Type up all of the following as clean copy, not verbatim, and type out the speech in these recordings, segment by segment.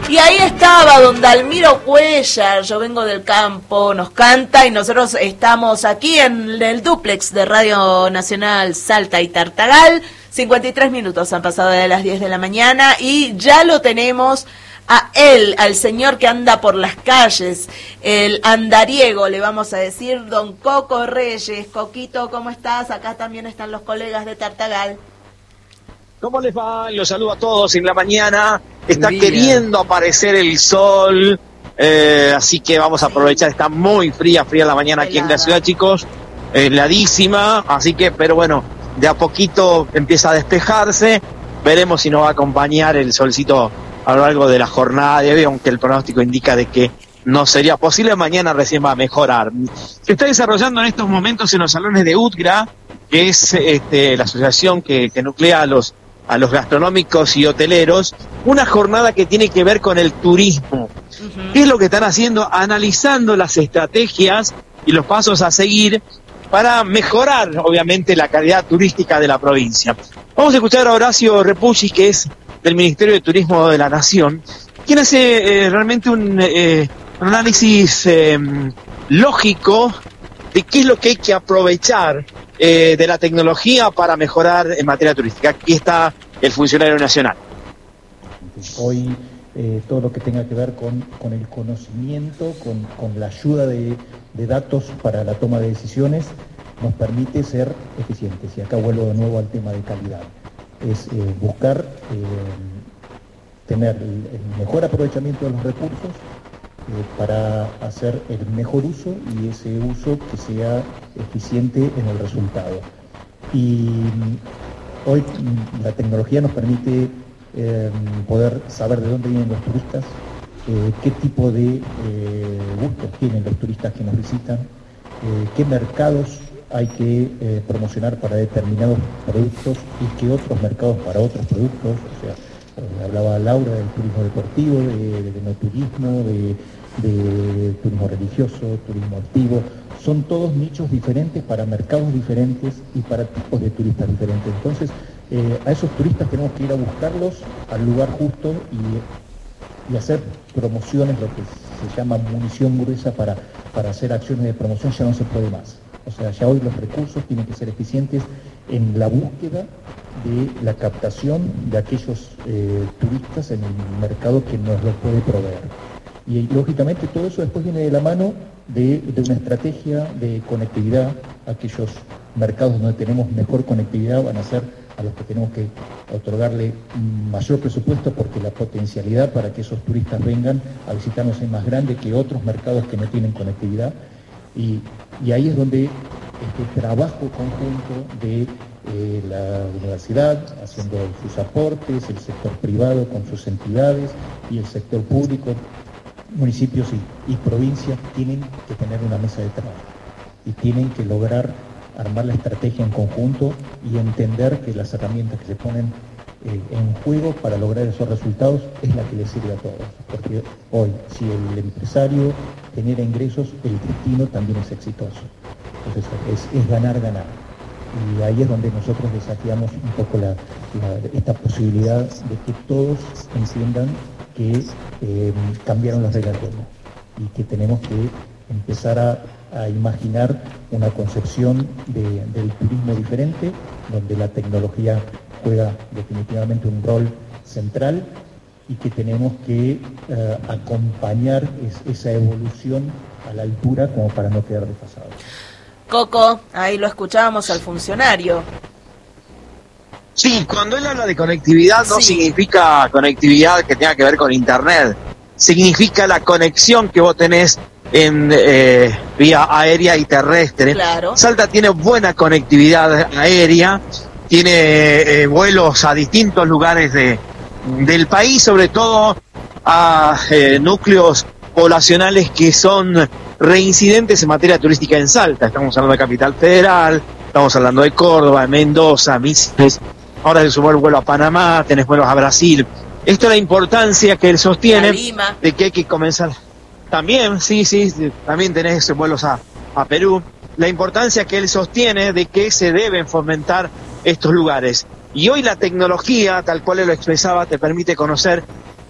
Y ahí estaba don Dalmiro Cuellar, Yo vengo del campo, nos canta, y nosotros estamos aquí en el dúplex de Radio Nacional Salta y Tartagal. 53 minutos han pasado de las 10 de la mañana y ya lo tenemos a él, al señor que anda por las calles, el andariego, le vamos a decir, don Coco Reyes. Coquito, ¿cómo estás? Acá también están los colegas de Tartagal. ¿Cómo les va? Los saludo a todos en la mañana. Está queriendo aparecer el sol, así que vamos a aprovechar. Está muy fría la mañana aquí en la ciudad, chicos. Heladísima, así que, pero bueno, de a poquito empieza a despejarse. Veremos si nos va a acompañar el solcito a lo largo de la jornada de hoy, aunque el pronóstico indica de que no sería posible. Mañana recién va a mejorar. Se está desarrollando en estos momentos en los salones de UTGRA, que es la asociación que nuclea a los gastronómicos y hoteleros, una jornada que tiene que ver con el turismo. ¿Qué es lo que están haciendo? Analizando las estrategias y los pasos a seguir para mejorar, obviamente, la calidad turística de la provincia. Vamos a escuchar a Horacio Repucci, que es del Ministerio de Turismo de la Nación, quien hace realmente un análisis lógico de qué es lo que hay que aprovechar de la tecnología para mejorar en materia turística. Aquí está el funcionario nacional. Hoy todo lo que tenga que ver con el conocimiento, con la ayuda de datos para la toma de decisiones, nos permite ser eficientes. Y acá vuelvo de nuevo al tema de calidad. Es buscar tener el mejor aprovechamiento de los recursos para hacer el mejor uso, y ese uso que sea eficiente en el resultado. Y hoy la tecnología nos permite poder saber de dónde vienen los turistas, qué tipo de gustos tienen los turistas que nos visitan, qué mercados hay que promocionar para determinados productos y qué otros mercados para otros productos. O sea, hablaba Laura del turismo deportivo, de enoturismo, de turismo religioso, turismo activo. Son todos nichos diferentes para mercados diferentes y para tipos de turistas diferentes. Entonces, a esos turistas tenemos que ir a buscarlos al lugar justo y hacer promociones, lo que se llama munición gruesa para hacer acciones de promoción. Ya no se puede más. O sea, ya hoy los recursos tienen que ser eficientes en la búsqueda de la captación de aquellos turistas en el mercado que nos lo puede proveer. Y lógicamente todo eso después viene de la mano de una estrategia de conectividad. Aquellos mercados donde tenemos mejor conectividad van a ser a los que tenemos que otorgarle mayor presupuesto, porque la potencialidad para que esos turistas vengan a visitarnos es más grande que otros mercados que no tienen conectividad. Y ahí es donde este trabajo conjunto de la universidad, haciendo sus aportes, el sector privado con sus entidades y el sector público, municipios y provincias, tienen que tener una mesa de trabajo y tienen que lograr armar la estrategia en conjunto y entender que las herramientas que se ponen en juego para lograr esos resultados es la que les sirve a todos. Porque hoy, si el empresario genera ingresos, el destino también es exitoso. Entonces es ganar. Y ahí es donde nosotros desafiamos un poco esta posibilidad de que todos entiendan que cambiaron las reglas del juego y que tenemos que empezar a imaginar una concepción del turismo diferente, donde la tecnología juega definitivamente un rol central y que tenemos que acompañar esa evolución a la altura como para no quedar desfasados. Coco, ahí lo escuchábamos al funcionario. Sí, cuando él habla de conectividad no significa conectividad que tenga que ver con internet, significa la conexión que vos tenés en vía aérea y terrestre. Claro. Salta tiene buena conectividad aérea, tiene vuelos a distintos lugares del país, sobre todo a núcleos poblacionales que son reincidentes en materia turística en Salta. Estamos hablando de Capital Federal, estamos hablando de Córdoba, de Mendoza, Misiones. Ahora se sumó el vuelo a Panamá, tenés vuelos a Brasil. Esto es la importancia que él sostiene de que hay que comenzar. También, sí, también tenés vuelos a Perú. La importancia que él sostiene de que se deben fomentar estos lugares. Y hoy la tecnología, tal cual él lo expresaba, te permite conocer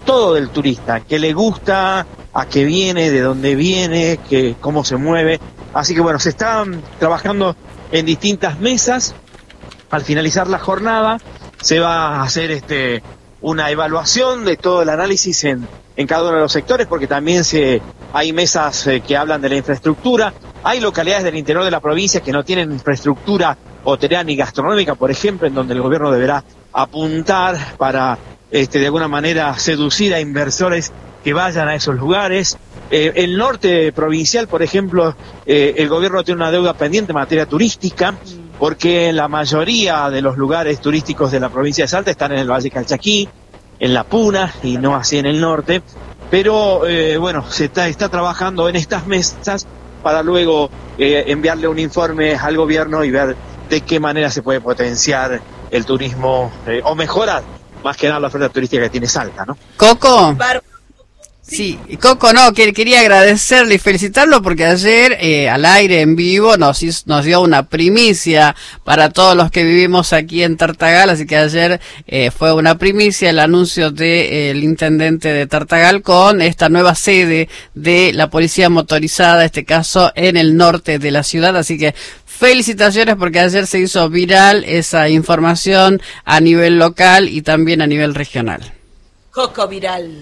todo del turista, qué le gusta, a qué viene, de dónde viene, cómo se mueve. Así que bueno, se está trabajando en distintas mesas. Al finalizar la jornada se va a hacer una evaluación de todo el análisis en cada uno de los sectores, porque también hay mesas que hablan de la infraestructura. Hay localidades del interior de la provincia que no tienen infraestructura hotelera ni gastronómica, por ejemplo, en donde el gobierno deberá apuntar para de alguna manera seducir a inversores que vayan a esos lugares. El norte provincial, por ejemplo, el gobierno tiene una deuda pendiente en materia turística, porque la mayoría de los lugares turísticos de la provincia de Salta están en el Valle Calchaquí, en La Puna, y no así en el norte. Pero bueno, se está trabajando en estas mesas para luego enviarle un informe al gobierno y ver de qué manera se puede potenciar el turismo o mejorar más que nada la oferta turística que tiene Salta, ¿no? Coco. Sí, Coco, no, quería agradecerle y felicitarlo porque ayer al aire en vivo nos dio una primicia para todos los que vivimos aquí en Tartagal, así que ayer fue una primicia el anuncio del intendente de Tartagal con esta nueva sede de la policía motorizada, este caso en el norte de la ciudad, así que felicitaciones porque ayer se hizo viral esa información a nivel local y también a nivel regional. Coco viral.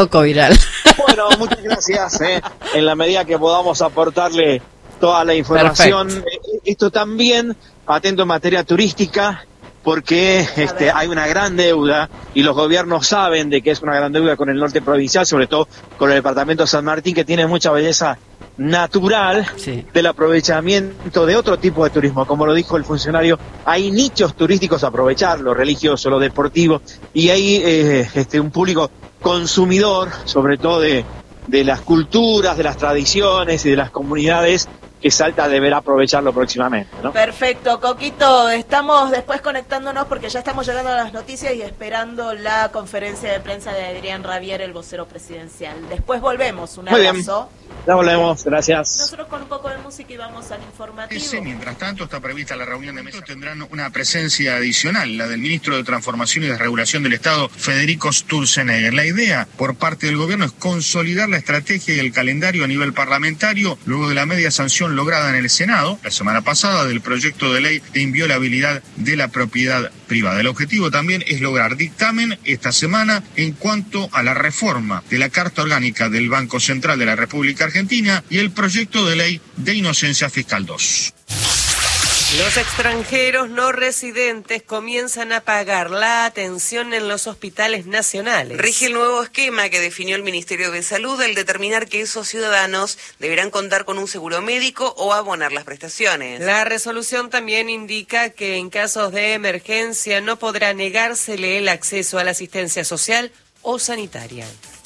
Bueno, muchas gracias. En la medida que podamos aportarle toda la información. Esto también, atento en materia turística, porque hay una gran deuda y los gobiernos saben de que es una gran deuda con el norte provincial, sobre todo con el departamento de San Martín, que tiene mucha belleza natural, sí, del aprovechamiento de otro tipo de turismo. Como lo dijo el funcionario, hay nichos turísticos a aprovechar, lo religioso, lo deportivo, y hay un público consumidor, sobre todo de las culturas, de las tradiciones y de las comunidades, que Salta deberá aprovecharlo próximamente, ¿no? Perfecto, Coquito, estamos después conectándonos porque ya estamos llegando a las noticias y esperando la conferencia de prensa de Adrián Rabier, el vocero presidencial. Después volvemos, un abrazo. Muy bien. Ya volvemos, gracias. Nosotros con un poco de música y vamos al informativo. Mientras tanto, está prevista la reunión de mesa. Tendrán una presencia adicional, la del ministro de Transformación y Desregulación del Estado, Federico Sturzenegger. La idea por parte del gobierno es consolidar la estrategia y el calendario a nivel parlamentario, luego de la media sanción lograda en el Senado la semana pasada del proyecto de ley de inviolabilidad de la propiedad privada. El objetivo también es lograr dictamen esta semana en cuanto a la reforma de la Carta Orgánica del Banco Central de la República Argentina y el proyecto de ley de inocencia fiscal 2. Los extranjeros no residentes comienzan a pagar la atención en los hospitales nacionales. Rige el nuevo esquema que definió el Ministerio de Salud al determinar que esos ciudadanos deberán contar con un seguro médico o abonar las prestaciones. La resolución también indica que en casos de emergencia no podrá negársele el acceso a la asistencia social o sanitaria.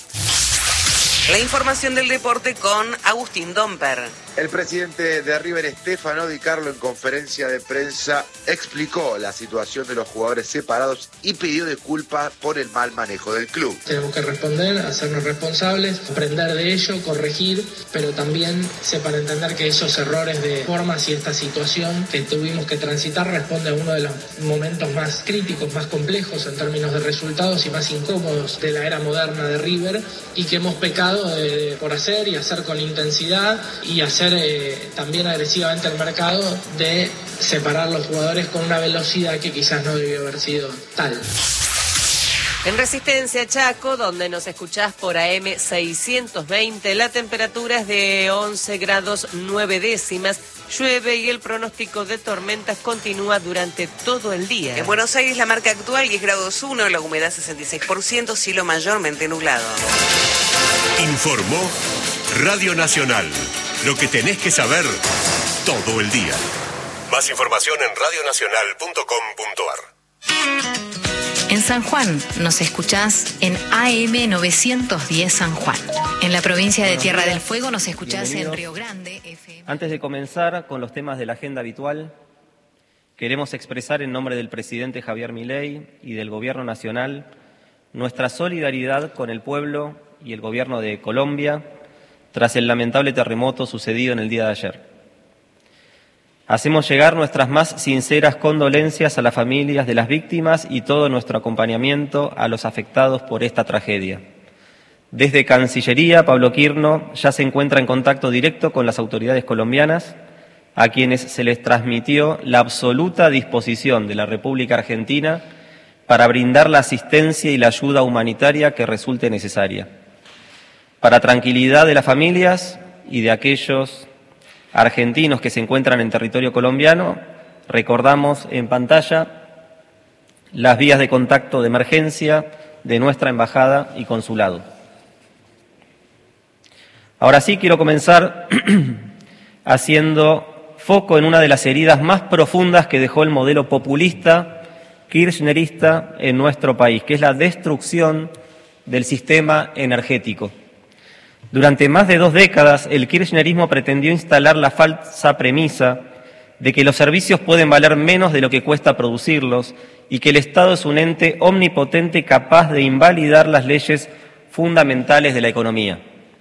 La información del deporte con Agustín Domper. El presidente de River, Stefano Di Carlo, en conferencia de prensa explicó la situación de los jugadores separados y pidió disculpas por el mal manejo del club. Tenemos que responder, hacernos responsables, aprender de ello, corregir, pero también sepan entender que esos errores de formas y esta situación que tuvimos que transitar responde a uno de los momentos más críticos, más complejos en términos de resultados y más incómodos de la era moderna de River, y que hemos pecado por hacer y hacer con intensidad y hacer también agresivamente el mercado de separar los jugadores con una velocidad que quizás no debió haber sido tal. En Resistencia Chaco, donde nos escuchás por AM 620, la temperatura es de 11 grados 9 décimas, llueve y el pronóstico de tormentas continúa durante todo el día. En Buenos Aires la marca actual 10 grados 1, la humedad 66%, cielo mayormente nublado. Informó Radio Nacional. Lo que tenés que saber todo el día. Más información en radionacional.com.ar. En San Juan nos escuchás en AM 910 San Juan. En la provincia de Tierra del Fuego nos escuchás en Río Grande FM. Antes de comenzar con los temas de la agenda habitual, queremos expresar en nombre del presidente Javier Milei y del Gobierno Nacional nuestra solidaridad con el pueblo y el Gobierno de Colombia tras el lamentable terremoto sucedido en el día de ayer. Hacemos llegar nuestras más sinceras condolencias a las familias de las víctimas y todo nuestro acompañamiento a los afectados por esta tragedia. Desde Cancillería, Pablo Quirno ya se encuentra en contacto directo con las autoridades colombianas, a quienes se les transmitió la absoluta disposición de la República Argentina para brindar la asistencia y la ayuda humanitaria que resulte necesaria. Para tranquilidad de las familias y de aquellos argentinos que se encuentran en territorio colombiano, recordamos en pantalla las vías de contacto de emergencia de nuestra embajada y consulado. Ahora sí quiero comenzar haciendo foco en una de las heridas más profundas que dejó el modelo populista kirchnerista en nuestro país, que es la destrucción del sistema energético. Durante más de 2 décadas, el kirchnerismo pretendió instalar la falsa premisa de que los servicios pueden valer menos de lo que cuesta producirlos y que el Estado es un ente omnipotente capaz de invalidar las leyes fundamentales de la economía.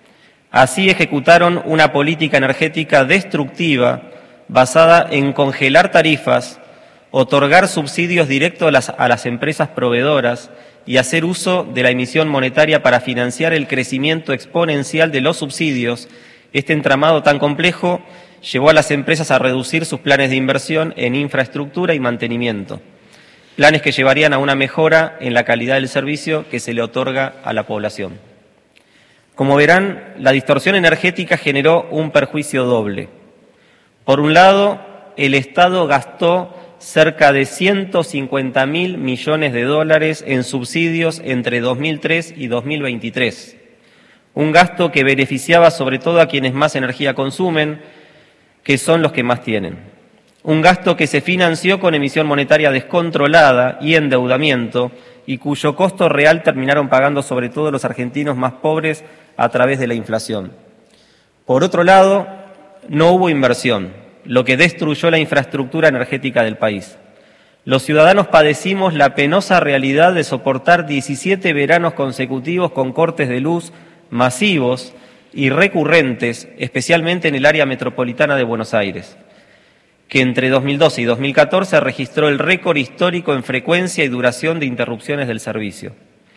Así ejecutaron una política energética destructiva basada en congelar tarifas, otorgar subsidios directos a las empresas proveedoras y hacer uso de la emisión monetaria para financiar el crecimiento exponencial de los subsidios. Este entramado tan complejo llevó a las empresas a reducir sus planes de inversión en infraestructura y mantenimiento, planes que llevarían a una mejora en la calidad del servicio que se le otorga a la población. Como verán, la distorsión energética generó un perjuicio doble. Por un lado, el Estado gastó cerca de 150.000 millones de dólares en subsidios entre 2003 y 2023. Un gasto que beneficiaba sobre todo a quienes más energía consumen, que son los que más tienen. Un gasto que se financió con emisión monetaria descontrolada y endeudamiento, y cuyo costo real terminaron pagando sobre todo los argentinos más pobres a través de la inflación. Por otro lado, no hubo inversión, lo que destruyó la infraestructura energética del país. Los ciudadanos padecimos la penosa realidad de soportar 17 veranos consecutivos con cortes de luz masivos y recurrentes, especialmente en el área metropolitana de Buenos Aires, que entre 2012 y 2014 registró el récord histórico en frecuencia y duración de interrupciones del servicio.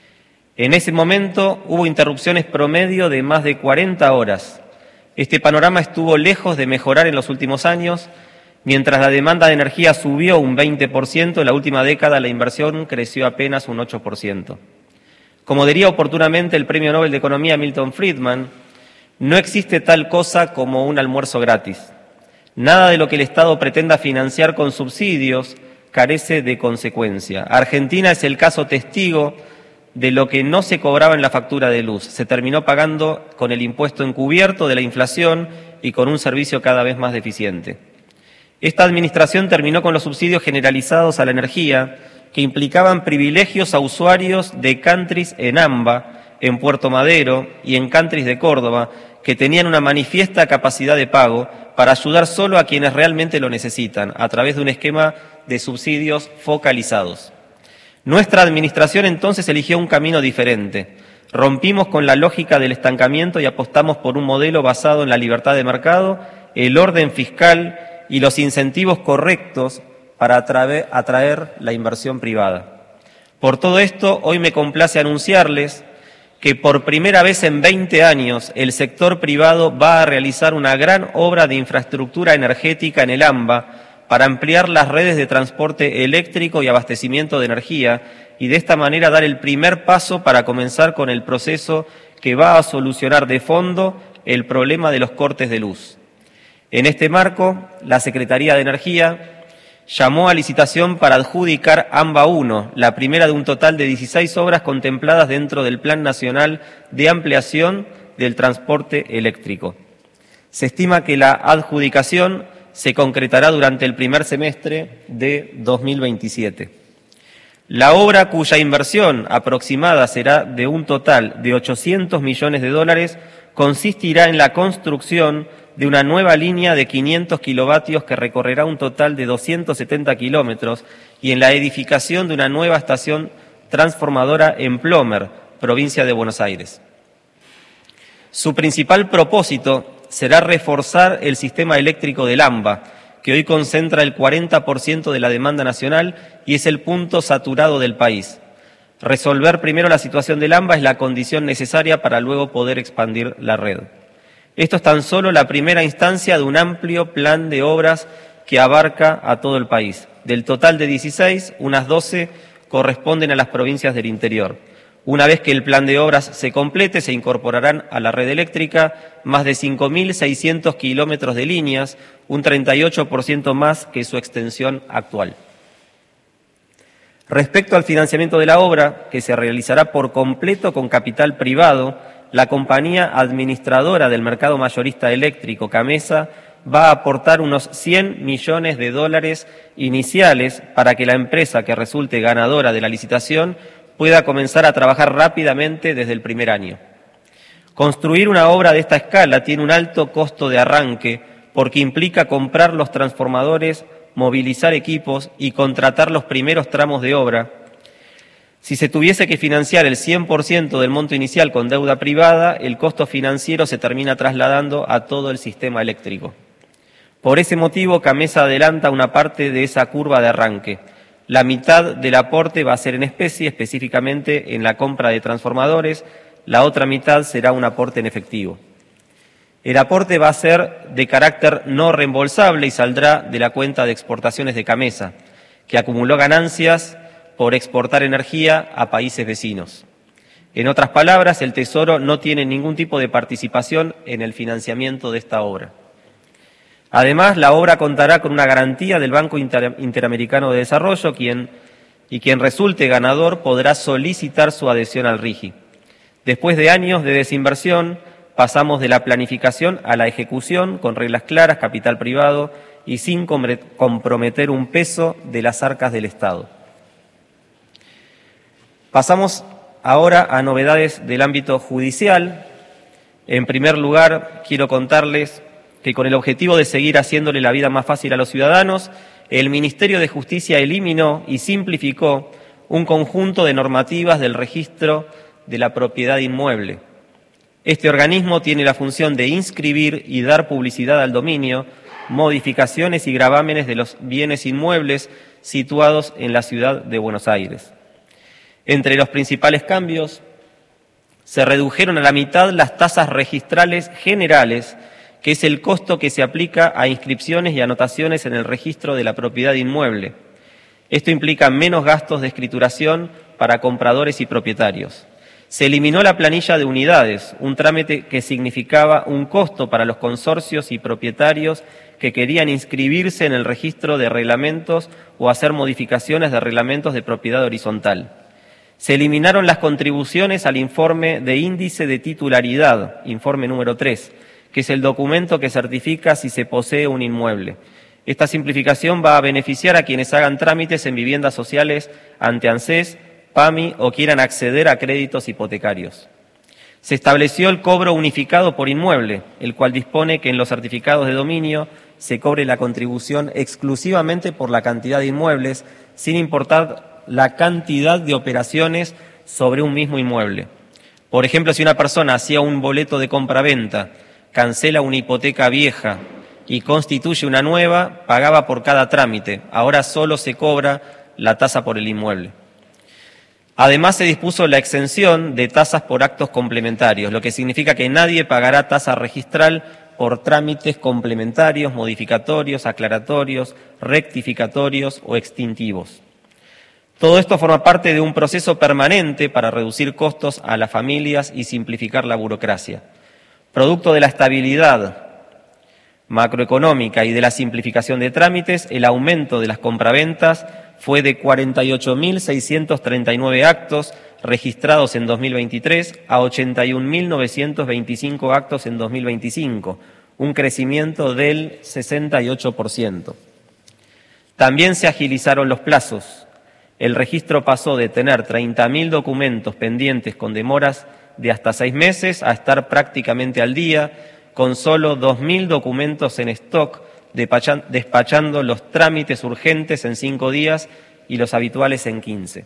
En ese momento hubo interrupciones promedio de más de 40 horas. Este panorama estuvo lejos de mejorar en los últimos años. Mientras la demanda de energía subió un 20%, en la última década la inversión creció apenas un 8%. Como diría oportunamente el Premio Nobel de Economía Milton Friedman, no existe tal cosa como un almuerzo gratis. Nada de lo que el Estado pretenda financiar con subsidios carece de consecuencia. Argentina es el caso testigo de lo que no se cobraba en la factura de luz. Se terminó pagando con el impuesto encubierto de la inflación y con un servicio cada vez más deficiente. Esta administración terminó con los subsidios generalizados a la energía, que implicaban privilegios a usuarios de countries en AMBA, en Puerto Madero y en countries de Córdoba, que tenían una manifiesta capacidad de pago para ayudar solo a quienes realmente lo necesitan, a través de un esquema de subsidios focalizados. Nuestra administración entonces eligió un camino diferente. Rompimos con la lógica del estancamiento y apostamos por un modelo basado en la libertad de mercado, el orden fiscal y los incentivos correctos para atraer la inversión privada. Por todo esto, hoy me complace anunciarles que por primera vez en 20 años el sector privado va a realizar una gran obra de infraestructura energética en el AMBA para ampliar las redes de transporte eléctrico y abastecimiento de energía y de esta manera dar el primer paso para comenzar con el proceso que va a solucionar de fondo el problema de los cortes de luz. En este marco, la Secretaría de Energía llamó a licitación para adjudicar AMBA 1, la primera de un total de 16 obras contempladas dentro del Plan Nacional de Ampliación del Transporte Eléctrico. Se estima que la adjudicación se concretará durante el primer semestre de 2027. La obra, cuya inversión aproximada será de un total de 800 millones de dólares, consistirá en la construcción de una nueva línea de 500 kilovatios que recorrerá un total de 270 kilómetros y en la edificación de una nueva estación transformadora en Plomer, provincia de Buenos Aires. Su principal propósito será reforzar el sistema eléctrico del AMBA, que hoy concentra el 40% de la demanda nacional y es el punto saturado del país. Resolver primero la situación del AMBA es la condición necesaria para luego poder expandir la red. Esto es tan solo la primera instancia de un amplio plan de obras que abarca a todo el país. Del total de 16, unas 12 corresponden a las provincias del interior. Una vez que el plan de obras se complete, se incorporarán a la red eléctrica más de 5.600 kilómetros de líneas, un 38% más que su extensión actual. Respecto al financiamiento de la obra, que se realizará por completo con capital privado, la compañía administradora del mercado mayorista eléctrico, Camesa, va a aportar unos $100 millones iniciales para que la empresa que resulte ganadora de la licitación pueda comenzar a trabajar rápidamente desde el primer año. Construir una obra de esta escala tiene un alto costo de arranque porque implica comprar los transformadores, movilizar equipos y contratar los primeros tramos de obra. Si se tuviese que financiar el 100% del monto inicial con deuda privada, el costo financiero se termina trasladando a todo el sistema eléctrico. Por ese motivo, Camesa adelanta una parte de esa curva de arranque. La mitad del aporte va a ser en especie, específicamente en la compra de transformadores, la otra mitad será un aporte en efectivo. El aporte va a ser de carácter no reembolsable y saldrá de la cuenta de exportaciones de Camesa, que acumuló ganancias por exportar energía a países vecinos. En otras palabras, el Tesoro no tiene ningún tipo de participación en el financiamiento de esta obra. Además, la obra contará con una garantía del Banco Interamericano de Desarrollo, quien resulte ganador podrá solicitar su adhesión al RIGI. Después de años de desinversión, pasamos de la planificación a la ejecución con reglas claras, capital privado y sin comprometer un peso de las arcas del Estado. Pasamos ahora a novedades del ámbito judicial. En primer lugar, quiero contarles que con el objetivo de seguir haciéndole la vida más fácil a los ciudadanos, el Ministerio de Justicia eliminó y simplificó un conjunto de normativas del registro de la propiedad inmueble. Este organismo tiene la función de inscribir y dar publicidad al dominio, modificaciones y gravámenes de los bienes inmuebles situados en la ciudad de Buenos Aires. Entre los principales cambios, se redujeron a la mitad las tasas registrales generales, que es el costo que se aplica a inscripciones y anotaciones en el registro de la propiedad inmueble. Esto implica menos gastos de escrituración para compradores y propietarios. Se eliminó la planilla de unidades, un trámite que significaba un costo para los consorcios y propietarios que querían inscribirse en el registro de reglamentos o hacer modificaciones de reglamentos de propiedad horizontal. Se eliminaron las contribuciones al informe de índice de titularidad, informe número 3, que es el documento que certifica si se posee un inmueble. Esta simplificación va a beneficiar a quienes hagan trámites en viviendas sociales ante ANSES, PAMI o quieran acceder a créditos hipotecarios. Se estableció el cobro unificado por inmueble, el cual dispone que en los certificados de dominio se cobre la contribución exclusivamente por la cantidad de inmuebles, sin importar la cantidad de operaciones sobre un mismo inmueble. Por ejemplo, si una persona hacía un boleto de compra-venta, cancela una hipoteca vieja y constituye una nueva, pagaba por cada trámite. Ahora solo se cobra la tasa por el inmueble. Además, se dispuso la exención de tasas por actos complementarios, lo que significa que nadie pagará tasa registral por trámites complementarios, modificatorios, aclaratorios, rectificatorios o extintivos. Todo esto forma parte de un proceso permanente para reducir costos a las familias y simplificar la burocracia. Producto de la estabilidad macroeconómica y de la simplificación de trámites, el aumento de las compraventas fue de 48.639 actos registrados en 2023 a 81.925 actos en 2025, un crecimiento del 68%. También se agilizaron los plazos. El registro pasó de tener 30.000 documentos pendientes con demoras de hasta 6 meses a estar prácticamente al día, con solo 2.000 documentos en stock, despachando los trámites urgentes en 5 días y los habituales en 15.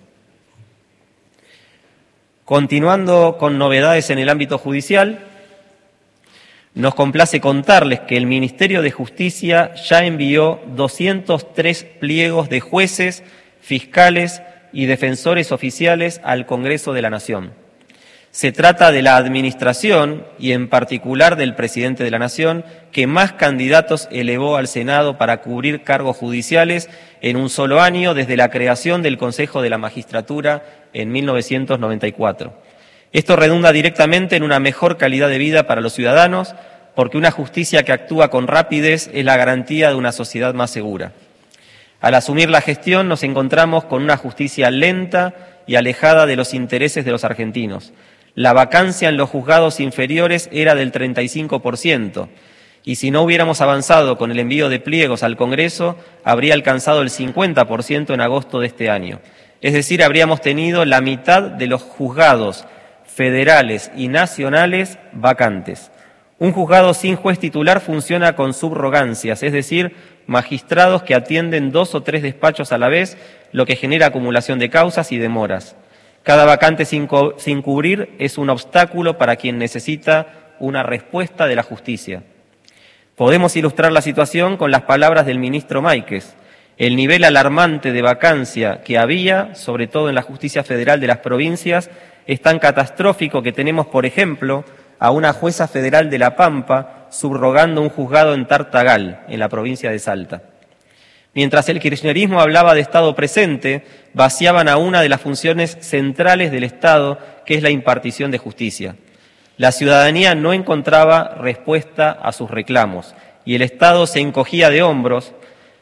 Continuando con novedades en el ámbito judicial, nos complace contarles que el Ministerio de Justicia ya envió 203 pliegos de jueces, fiscales y defensores oficiales al Congreso de la Nación. Se trata de la administración, y en particular del presidente de la Nación, que más candidatos elevó al Senado para cubrir cargos judiciales en un solo año desde la creación del Consejo de la Magistratura en 1994. Esto redunda directamente en una mejor calidad de vida para los ciudadanos, porque una justicia que actúa con rapidez es la garantía de una sociedad más segura. Al asumir la gestión nos encontramos con una justicia lenta y alejada de los intereses de los argentinos. La vacancia en los juzgados inferiores era del 35%, y si no hubiéramos avanzado con el envío de pliegos al Congreso, habría alcanzado el 50% en agosto de este año. Es decir, habríamos tenido la mitad de los juzgados federales y nacionales vacantes. Un juzgado sin juez titular funciona con subrogancias, es decir, magistrados que atienden 2 o 3 despachos a la vez, lo que genera acumulación de causas y demoras. Cada vacante sin cubrir es un obstáculo para quien necesita una respuesta de la justicia. Podemos ilustrar la situación con las palabras del ministro Máiquez. El nivel alarmante de vacancia que había, sobre todo en la justicia federal de las provincias, es tan catastrófico que tenemos, por ejemplo, a una jueza federal de La Pampa subrogando un juzgado en Tartagal, en la provincia de Salta. Mientras el kirchnerismo hablaba de Estado presente, vaciaban a una de las funciones centrales del Estado, que es la impartición de justicia. La ciudadanía no encontraba respuesta a sus reclamos y el Estado se encogía de hombros.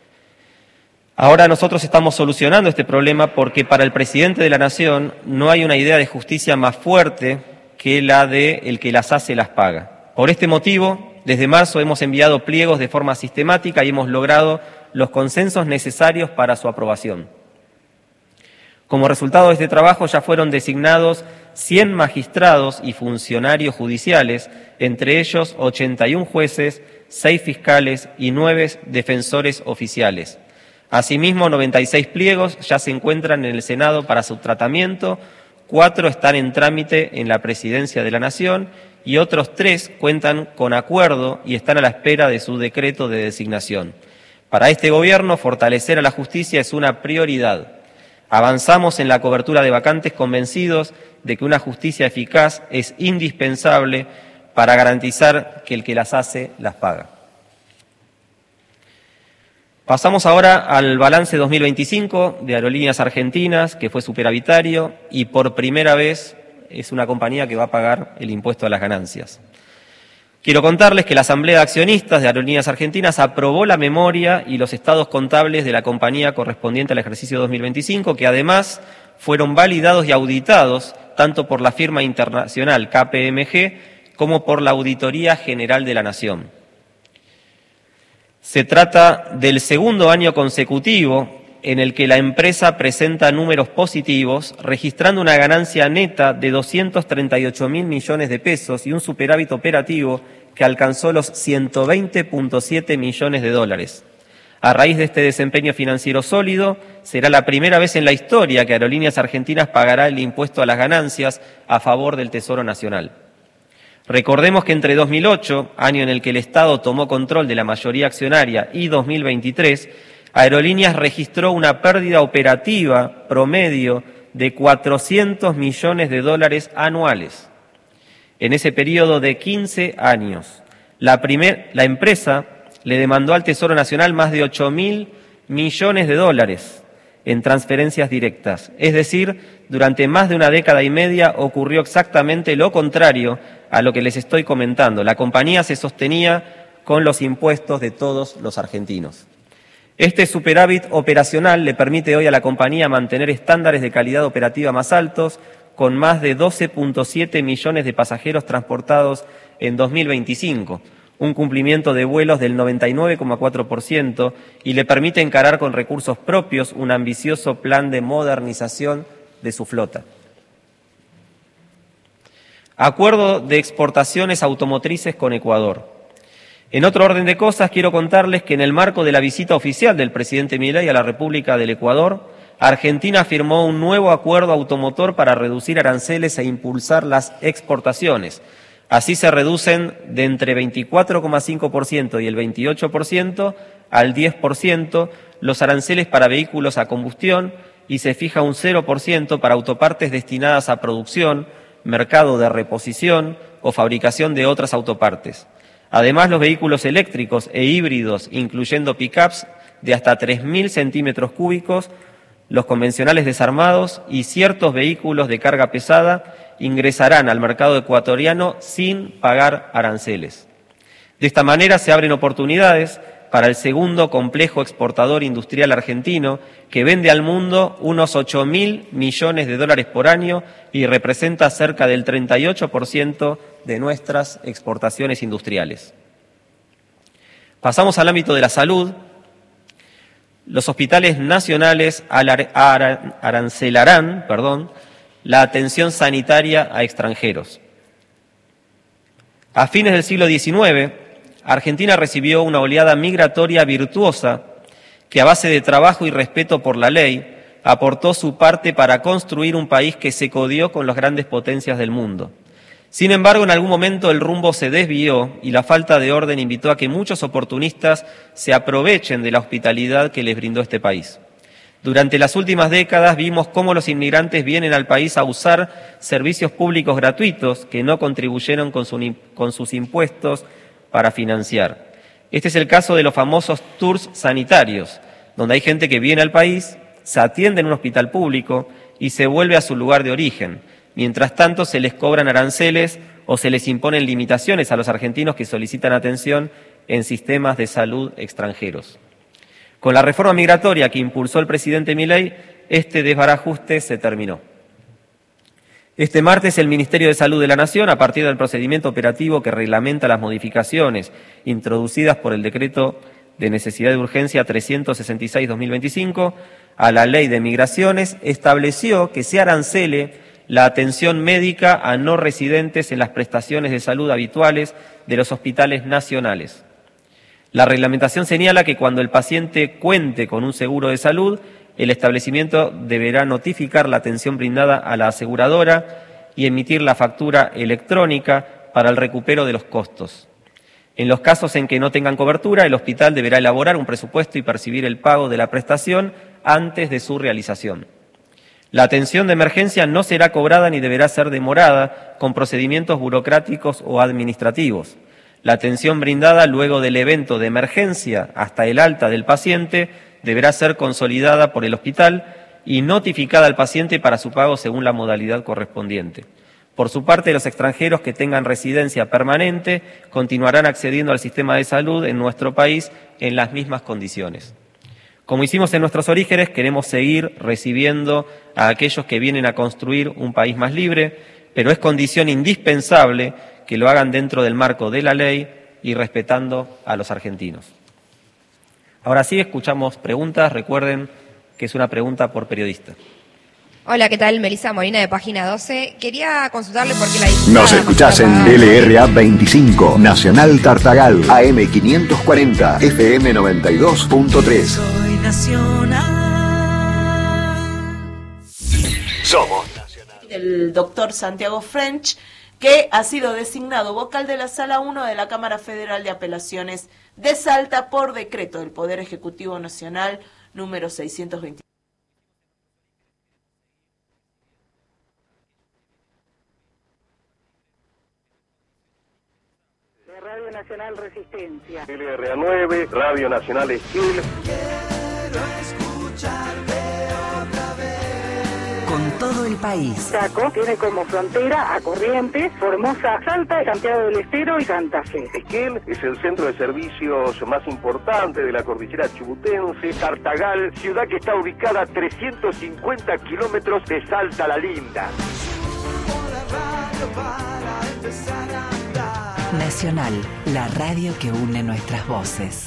Ahora nosotros estamos solucionando este problema porque para el presidente de la Nación no hay una idea de justicia más fuerte que la de el que las hace las paga. Por este motivo, desde marzo hemos enviado pliegos de forma sistemática y hemos logrado los consensos necesarios para su aprobación. Como resultado de este trabajo ya fueron designados 100 magistrados y funcionarios judiciales, entre ellos 81 jueces, 6 fiscales y 9 defensores oficiales. Asimismo, 96 pliegos ya se encuentran en el Senado para su tratamiento, 4 están en trámite en la Presidencia de la Nación y otros 3 cuentan con acuerdo y están a la espera de su decreto de designación. Para este gobierno, fortalecer a la justicia es una prioridad. Avanzamos en la cobertura de vacantes convencidos de que una justicia eficaz es indispensable para garantizar que el que las hace las paga. Pasamos ahora al balance 2025 de Aerolíneas Argentinas, que fue superavitario y por primera vez es una compañía que va a pagar el impuesto a las ganancias. Quiero contarles que la Asamblea de Accionistas de Aerolíneas Argentinas aprobó la memoria y los estados contables de la compañía correspondiente al ejercicio 2025, que además fueron validados y auditados tanto por la firma internacional KPMG como por la Auditoría General de la Nación. Se trata del segundo año consecutivo en el que la empresa presenta números positivos, registrando una ganancia neta de 238.000 millones de pesos y un superávit operativo que alcanzó los 120.7 millones de dólares. A raíz de este desempeño financiero sólido, será la primera vez en la historia que Aerolíneas Argentinas pagará el impuesto a las ganancias a favor del Tesoro Nacional. Recordemos que entre 2008, año en el que el Estado tomó control de la mayoría accionaria, y 2023, Aerolíneas registró una pérdida operativa promedio de 400 millones de dólares anuales. En ese periodo de 15 años, la empresa le demandó al Tesoro Nacional más de 8.000 millones de dólares en transferencias directas. Es decir, durante más de una década y media ocurrió exactamente lo contrario a lo que les estoy comentando. La compañía se sostenía con los impuestos de todos los argentinos. Este superávit operacional le permite hoy a la compañía mantener estándares de calidad operativa más altos, con más de 12.7 millones de pasajeros transportados en 2025, un cumplimiento de vuelos del 99,4%, y le permite encarar con recursos propios un ambicioso plan de modernización de su flota. Acuerdo de exportaciones automotrices con Ecuador. En otro orden de cosas, quiero contarles que en el marco de la visita oficial del presidente Milei a la República del Ecuador, Argentina firmó un nuevo acuerdo automotor para reducir aranceles e impulsar las exportaciones. Así se reducen de entre 24,5% y el 28% al 10% los aranceles para vehículos a combustión, y se fija un 0% para autopartes destinadas a producción, mercado de reposición o fabricación de otras autopartes. Además, los vehículos eléctricos e híbridos, incluyendo pick-ups de hasta 3.000 centímetros cúbicos, los convencionales desarmados y ciertos vehículos de carga pesada ingresarán al mercado ecuatoriano sin pagar aranceles. De esta manera se abren oportunidades para el segundo complejo exportador industrial argentino, que vende al mundo unos 8.000 millones de dólares por año y representa cerca del 38% de nuestras exportaciones industriales. Pasamos al ámbito de la salud. Los hospitales nacionales arancelarán la atención sanitaria a extranjeros. A fines del siglo XIX, Argentina recibió una oleada migratoria virtuosa que, a base de trabajo y respeto por la ley, aportó su parte para construir un país que se codió con las grandes potencias del mundo. Sin embargo, en algún momento el rumbo se desvió y la falta de orden invitó a que muchos oportunistas se aprovechen de la hospitalidad que les brindó este país. Durante las últimas décadas vimos cómo los inmigrantes vienen al país a usar servicios públicos gratuitos que no contribuyeron con sus impuestos para financiar. Este es el caso de los famosos tours sanitarios, donde hay gente que viene al país, se atiende en un hospital público y se vuelve a su lugar de origen. Mientras tanto, se les cobran aranceles o se les imponen limitaciones a los argentinos que solicitan atención en sistemas de salud extranjeros. Con la reforma migratoria que impulsó el presidente Milei, este desbarajuste se terminó. Este martes, el Ministerio de Salud de la Nación, a partir del procedimiento operativo que reglamenta las modificaciones introducidas por el Decreto de Necesidad de Urgencia 366-2025 a la Ley de Migraciones, estableció que se arancele la atención médica a no residentes en las prestaciones de salud habituales de los hospitales nacionales. La reglamentación señala que cuando el paciente cuente con un seguro de salud, el establecimiento deberá notificar la atención brindada a la aseguradora y emitir la factura electrónica para el recupero de los costos. En los casos en que no tengan cobertura, el hospital deberá elaborar un presupuesto y percibir el pago de la prestación antes de su realización. La atención de emergencia no será cobrada ni deberá ser demorada con procedimientos burocráticos o administrativos. La atención brindada luego del evento de emergencia hasta el alta del paciente deberá ser consolidada por el hospital y notificada al paciente para su pago según la modalidad correspondiente. Por su parte, los extranjeros que tengan residencia permanente continuarán accediendo al sistema de salud en nuestro país en las mismas condiciones. Como hicimos en nuestros orígenes, queremos seguir recibiendo a aquellos que vienen a construir un país más libre, pero es condición indispensable que lo hagan dentro del marco de la ley y respetando a los argentinos. Ahora sí, escuchamos preguntas. Recuerden que es una pregunta por periodista. Hola, ¿qué tal? Melissa Molina de Página 12. Quería consultarle porque la Nos escuchás en LRA 25, Nacional Tartagal, AM 540, FM 92.3. Soy nacional. Somos El doctor Santiago French, que ha sido designado vocal de la Sala 1 de la Cámara Federal de Apelaciones de Salta por decreto del Poder Ejecutivo Nacional número 620. Radio Nacional Resistencia. LRA 9, Radio Nacional Esquil. Quiero escucharte otra vez. Con todo el país. Chaco tiene como frontera a Corrientes, Formosa, Salta, Santiago del Estero y Santa Fe. Esquil es el centro de servicios más importante de la cordillera chubutense. Tartagal, ciudad que está ubicada a 350 kilómetros de Salta la Linda. Nacional, la radio que une nuestras voces.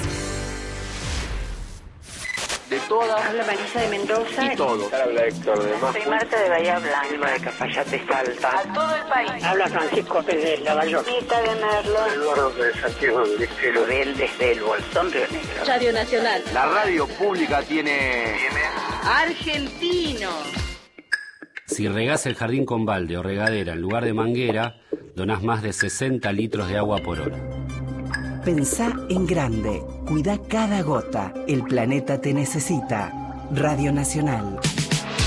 De todas. Habla Marisa de Mendoza. Y todos. Habla Héctor de Mapu. Soy Marta de Bahía Blanca. Alma de Cafayate, Salta. A todo el país. Habla Francisco Pérez de Lavallato. Rita de Merlo. Eduardo de Santiago del Estero. Abel desde el Bolsón, Río Negro. Radio Nacional. La radio pública tiene... Argentino. Si regás el jardín con balde o regadera en lugar de manguera, donás más de 60 litros de agua por hora. Pensá en grande. Cuida cada gota. El planeta te necesita. Radio Nacional.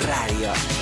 Radio